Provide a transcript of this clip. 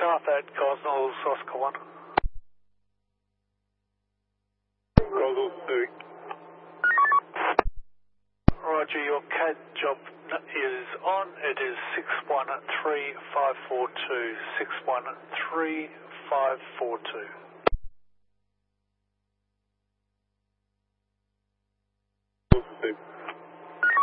South at Gosnells, Oscar 1. Gosnells, moving. Roger, your CAD job is on. It is 613542. 613542.